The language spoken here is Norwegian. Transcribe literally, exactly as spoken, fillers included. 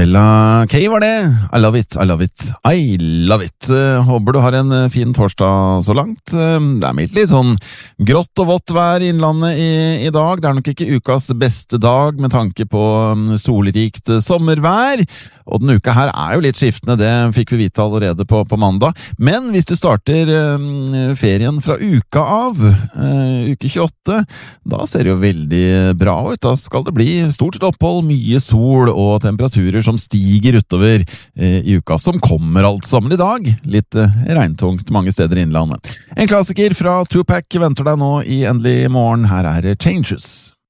Bella K var det. I love it, I love it, I love it. Håper du har en fin torsdag så langt. Det er mitt litt sånn grått og vått vær i innlandet i, i dag. Det er nok ikke ukas beste dag med tanke på solrikt sommervær. Og denne uka her er jo litt skiftende, det fikk vi vite allerede på, på mandag. Men hvis du starter uh, ferien fra uka av, uh, uke tjueåtte, da ser det jo veldig bra ut. Da skal det bli stort sett opphold, mye sol og temperaturer som stiger utover uh, i uka som kommer altså. Men i dag, litt uh, regntungt mange steder i innlandet. En klassiker fra Tupac venter deg nå i Endelig morgen. Her er Changes.